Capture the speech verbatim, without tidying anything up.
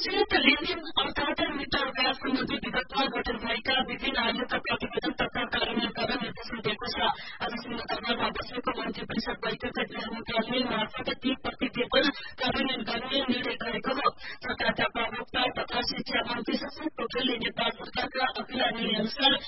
अनुचित लेनदेन अर्थात मिटर व्याज सम्बन्धी विगतमा गठन भएका विभिन्न आयोगका प्रतिवेदन तत्काल कार्यान्वयन गर्न निर्देशन दिएको छ। आज सिंहदरबारमा बसेको मन्त्री परिषद बैठकले गृह मन्त्रालय मार्फत ती प्रतिवेदन कार्यान्वयन गर्ने निर्णय गरेको हो। सरकारका प्रवक्ता तथा शिक्षा मन्त्री शशी पोखरेलले नेपाल सरकारका अघिल्ला निर्णय अनुसार